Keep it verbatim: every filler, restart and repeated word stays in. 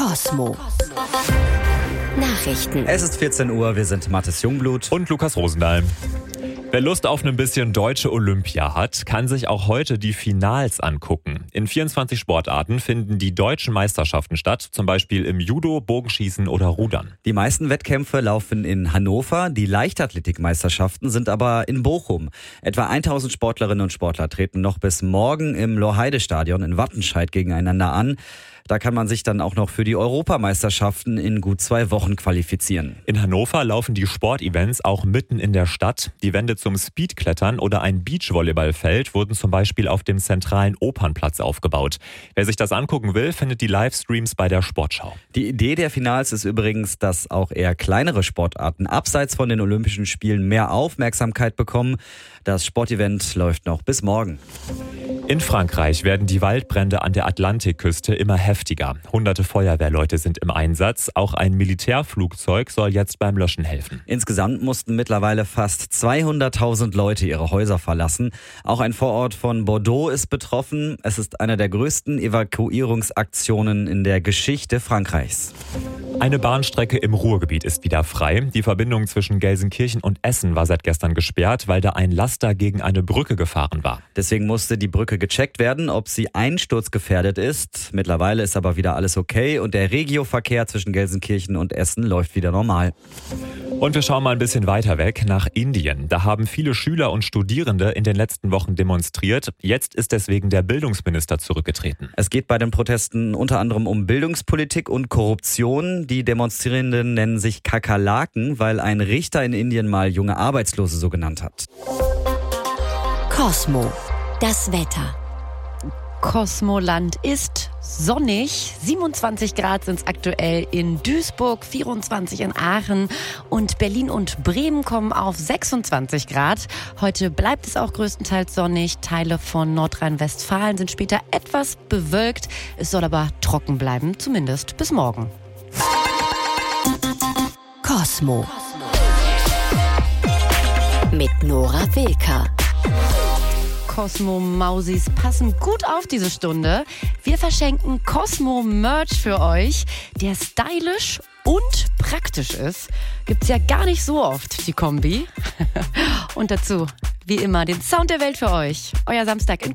Cosmo. Nachrichten. Es ist vierzehn Uhr, wir sind Mathis Jungblut und Lukas Rosendahl. Wer Lust auf ein bisschen deutsche Olympia hat, kann sich auch heute die Finals angucken. In vierundzwanzig Sportarten finden die deutschen Meisterschaften statt, zum Beispiel im Judo, Bogenschießen oder Rudern. Die meisten Wettkämpfe laufen in Hannover, die Leichtathletikmeisterschaften sind aber in Bochum. Etwa tausend Sportlerinnen und Sportler treten noch bis morgen im Lorheide-Stadion in Wattenscheid gegeneinander an. Da kann man sich dann auch noch für die Europameisterschaften in gut zwei Wochen qualifizieren. In Hannover laufen die Sportevents auch mitten in der Stadt. Die Wände zum Speedklettern oder ein Beachvolleyballfeld wurden zum Beispiel auf dem zentralen Opernplatz aufgebaut. Wer sich das angucken will, findet die Livestreams bei der Sportschau. Die Idee der Finals ist übrigens, dass auch eher kleinere Sportarten abseits von den Olympischen Spielen mehr Aufmerksamkeit bekommen. Das Sportevent läuft noch bis morgen. In Frankreich werden die Waldbrände an der Atlantikküste immer heftiger. Hunderte Feuerwehrleute sind im Einsatz. Auch ein Militärflugzeug soll jetzt beim Löschen helfen. Insgesamt mussten mittlerweile fast zweihunderttausend Leute ihre Häuser verlassen. Auch ein Vorort von Bordeaux ist betroffen. Es ist eine der größten Evakuierungsaktionen in der Geschichte Frankreichs. Eine Bahnstrecke im Ruhrgebiet ist wieder frei. Die Verbindung zwischen Gelsenkirchen und Essen war seit gestern gesperrt, weil da ein Laster gegen eine Brücke gefahren war. Deswegen musste die Brücke gecheckt werden, ob sie einsturzgefährdet ist. Mittlerweile ist aber wieder alles okay und der Regioverkehr zwischen Gelsenkirchen und Essen läuft wieder normal. Und wir schauen mal ein bisschen weiter weg, nach Indien. Da haben viele Schüler und Studierende in den letzten Wochen demonstriert. Jetzt ist deswegen der Bildungsminister zurückgetreten. Es geht bei den Protesten unter anderem um Bildungspolitik und Korruption. Die Demonstrierenden nennen sich Kakerlaken, weil ein Richter in Indien mal junge Arbeitslose so genannt hat. Cosmo. Das Wetter. Cosmoland ist sonnig. siebenundzwanzig Grad sind es aktuell in Duisburg, vierundzwanzig in Aachen und Berlin und Bremen kommen auf sechsundzwanzig Grad. Heute bleibt es auch größtenteils sonnig. Teile von Nordrhein-Westfalen sind später etwas bewölkt. Es soll aber trocken bleiben, zumindest bis morgen. Cosmo. Mit Nora Wilker. Cosmo-Mausis passen gut auf diese Stunde. Wir verschenken Cosmo-Merch für euch, der stylisch und praktisch ist. Gibt's ja gar nicht so oft, die Kombi. Und dazu, wie immer, den Sound der Welt für euch. Euer Samstag in